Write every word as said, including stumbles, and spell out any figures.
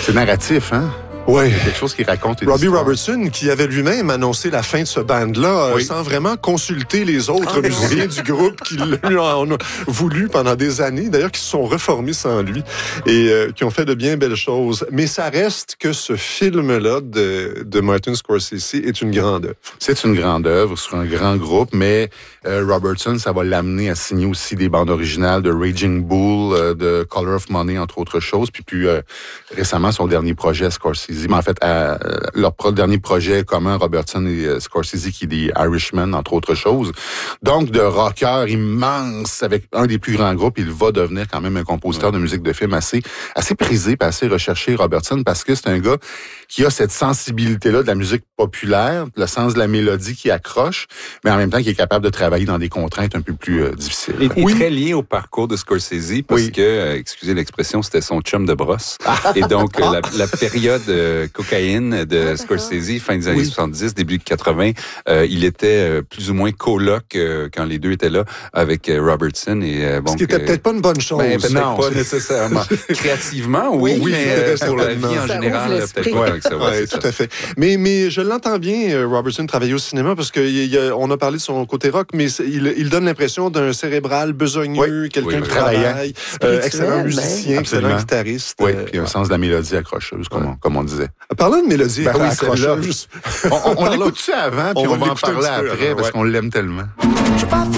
C'est narratif, hein? Oui. Quelque chose qui raconte une Robbie histoire. Robertson, qui avait lui-même annoncé la fin de ce band-là, oui. euh, sans vraiment consulter les autres Oh, musiciens du groupe qui lui en ont voulu pendant des années, d'ailleurs, qui se sont reformés sans lui et euh, qui ont fait de bien belles choses. Mais ça reste que ce film-là de, de Martin Scorsese est une grande œuvre. C'est une grande œuvre sur un grand groupe, mais euh, Robertson, ça va l'amener à signer aussi des bandes originales de Raging Bull, euh, de Color of Money, entre autres choses. Puis, puis euh, récemment, son dernier projet, Scorsese, mais en fait, à, leur pro- dernier projet commun, Robertson et euh, Scorsese, qui est des Irishman, entre autres choses. Donc, de rocker immense, avec un des plus grands groupes, il va devenir quand même un compositeur ouais. de musique de film assez, assez prisé, assez recherché, Robertson, parce que c'est un gars qui a cette sensibilité-là de la musique populaire, le sens de la mélodie qui accroche, mais en même temps qui est capable de travailler dans des contraintes un peu plus euh, difficiles. Et, et oui. très lié au parcours de Scorsese, parce oui. que, euh, excusez l'expression, c'était son chum de brosse. Et donc, euh, la, la période euh, cocaïne de Scorsese, fin des années oui. soixante-dix, début quatre-vingts, euh, il était euh, plus ou moins coloc euh, quand les deux étaient là avec euh, Robertson. Et, euh, bon, Ce qui était euh, peut-être pas une bonne chose. Ben, peut-être non. pas nécessairement. Créativement, oui, oui mais euh, pour la vie en ça général, peut-être pas avec ça. Ouais, tout à fait. Mais, mais je l'entends bien, Robertson, travailler au cinéma, parce qu'on a, a parlé de son côté rock, mais il, il donne l'impression d'un cérébral besogneux, oui. quelqu'un oui, qui travaille, euh, excellent musicien, ben. excellent guitariste. Oui, puis un sens de la mélodie accrocheuse, comme, ouais. on, comme on disait. Parlant de mélodie ben, accrocheuse, on, on l'écoute-tu avant, puis on, on va en parler après, ouais. parce qu'on l'aime tellement.